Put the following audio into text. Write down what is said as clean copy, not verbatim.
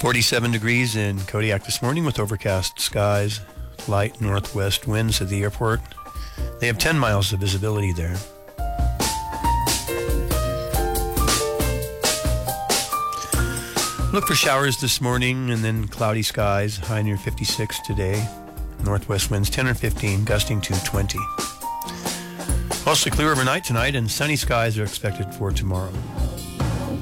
47 degrees in Kodiak this morning with overcast skies, light northwest winds at the airport. They have 10 miles of visibility there. Look for showers this morning and then cloudy skies, high near 56 today. Northwest winds 10 or 15, gusting to 20. Mostly clear overnight tonight and sunny skies are expected for tomorrow.